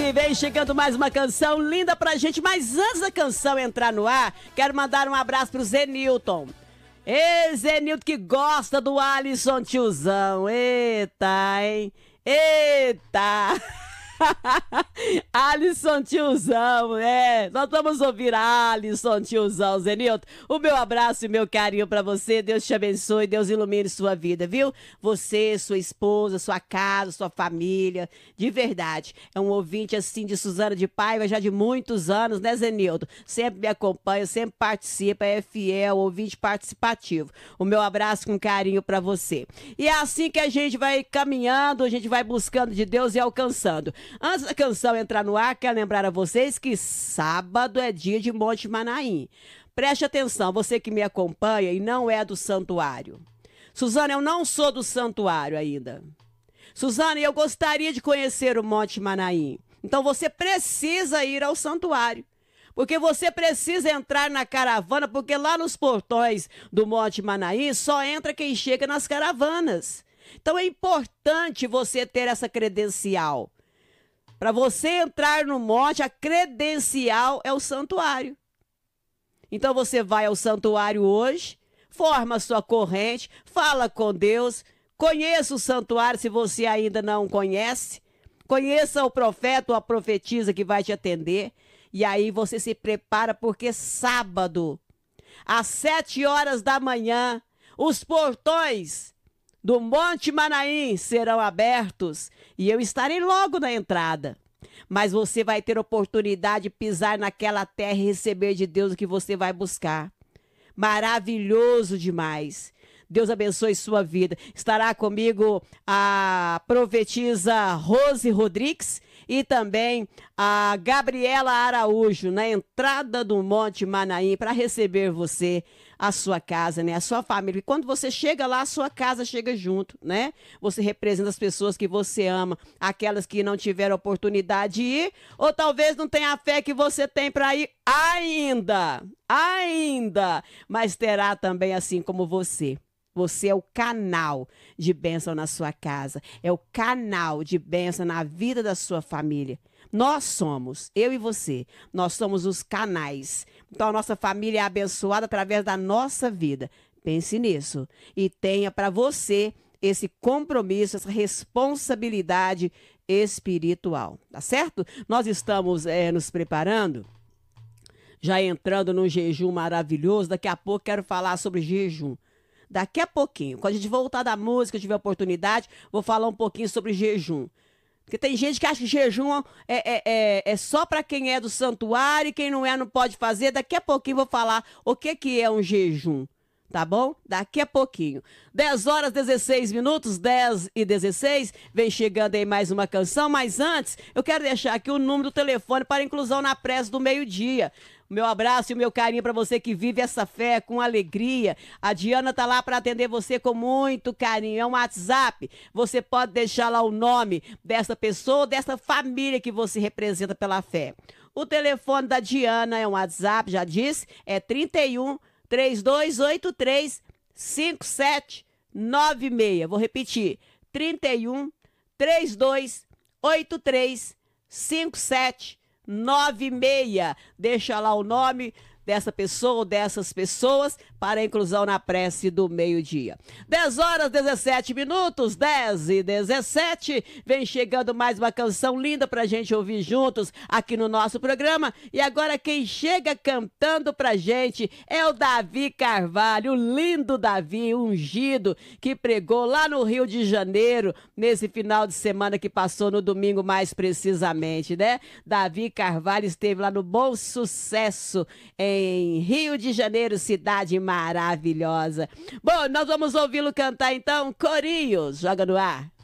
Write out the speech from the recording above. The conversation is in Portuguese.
E vem chegando mais uma canção linda pra gente. Mas antes da canção entrar no ar, quero mandar um abraço pro Zenilton. Zenilton que gosta do Alisson Tiozão. Eita, hein? Eita! Alisson Tiozão, nós vamos ouvir a Alisson Tiozão, Zenilton. O meu abraço e meu carinho pra você. Deus te abençoe, Deus ilumine sua vida, viu? Você, sua esposa, sua casa, sua família, de verdade. É um ouvinte assim de Suzana de Paiva já de muitos anos, né, Zenilton? Sempre me acompanha, sempre participa, é fiel, ouvinte participativo. O meu abraço com carinho pra você. E é assim que a gente vai caminhando, a gente vai buscando de Deus e alcançando. Antes da canção entrar no ar, quero lembrar a vocês que sábado é dia de Monte Manaim. Preste atenção, você que me acompanha e não é do santuário. Suzana, eu não sou do santuário ainda. Suzana, eu gostaria de conhecer o Monte Manaim. Então você precisa ir ao santuário. Porque você precisa entrar na caravana, porque lá nos portões do Monte Manaim só entra quem chega nas caravanas. Então é importante você ter essa credencial. Para você entrar no monte, a credencial é o santuário. Então você vai ao santuário hoje, forma a sua corrente, fala com Deus, conheça o santuário se você ainda não conhece, conheça o profeta ou a profetisa que vai te atender, e aí você se prepara porque sábado, às 7 horas da manhã, os portões do Monte Manaim serão abertos e eu estarei logo na entrada. Mas você vai ter oportunidade de pisar naquela terra e receber de Deus o que você vai buscar. Maravilhoso demais. Deus abençoe sua vida. Estará comigo a profetisa Rose Rodrigues e também a Gabriela Araújo na entrada do Monte Manaim para receber você, a sua casa, né? A sua família. E quando você chega lá, a sua casa chega junto, né? Você representa as pessoas que você ama, aquelas que não tiveram oportunidade de ir, ou talvez não tenha a fé que você tem para ir ainda, mas terá também assim como você. Você é o canal de bênção na sua casa, é o canal de bênção na vida da sua família. Nós somos, eu e você, nós somos os canais. Então a nossa família é abençoada através da nossa vida. Pense nisso e tenha para você esse compromisso, essa responsabilidade espiritual, tá certo? Nós estamos nos preparando, já entrando num jejum maravilhoso. Daqui a pouco quero falar sobre jejum. Daqui a pouquinho, quando a gente voltar da música, tiver oportunidade, vou falar um pouquinho sobre jejum. Porque tem gente que acha que jejum é só para quem é do santuário e quem não é não pode fazer. Daqui a pouquinho vou falar o que é um jejum, tá bom? Daqui a pouquinho. 10 horas 16 minutos, 10 e 16, vem chegando aí mais uma canção. Mas antes, eu quero deixar aqui o número do telefone para inclusão na prece do meio-dia. O meu abraço e o meu carinho para você que vive essa fé com alegria. A Diana tá lá para atender você com muito carinho. É um WhatsApp. Você pode deixar lá o nome dessa pessoa, dessa família que você representa pela fé. O telefone da Diana é um WhatsApp, já disse, é 31 3283 5796. Vou repetir. 31 3283 5796. Deixa lá o nome dessa pessoa ou dessas pessoas para a inclusão na prece do meio-dia. 10 horas 17 minutos, 10 e 17, vem chegando mais uma canção linda pra gente ouvir juntos aqui no nosso programa. E agora quem chega cantando pra gente é o Davi Carvalho, o lindo Davi, ungido, que pregou lá no Rio de Janeiro, nesse final de semana que passou, no domingo mais precisamente, né? Davi Carvalho esteve lá no Bom Sucesso, em Rio de Janeiro, cidade maravilhosa. Bom, nós vamos ouvi-lo cantar então. Corinhos, joga no ar.